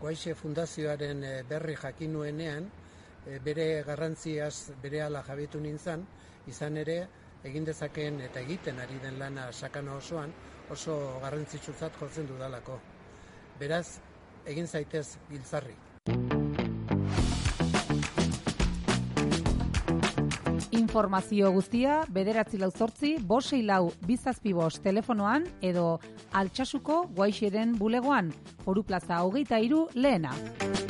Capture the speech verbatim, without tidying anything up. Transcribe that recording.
Guaixe Fundazioaren berri jakin nuenean, bere garrantziaz berehala jabetu nintzen, izan ere egin dezakeen eta egiten ari den lana sakana osoan oso garrantzitsutzat jotzen dudalako. Beraz, egin zaitez giltzarri. Informazio guztia bederatzi lau zortzi, bost sei lau, bi zazpi bost telefonoan edo Altsasuko Guaixeren bulegoan, Foru Plaza hogeita hiru lehena.